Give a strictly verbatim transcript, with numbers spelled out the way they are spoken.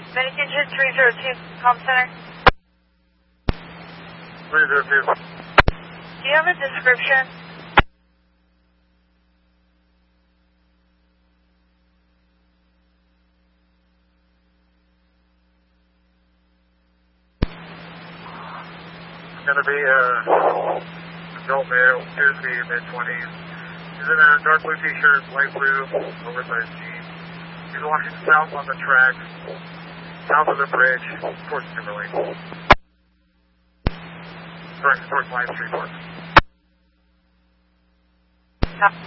Medication three zero two, comm center. three zero two. Do you have a description? It's going to be a adult male, appears to be mid twenties. He's in a dark blue t-shirt, light blue, oversized jeans. He's walking south on the tracks, south of the bridge, towards Timberlake. Correct, towards Line Street Park.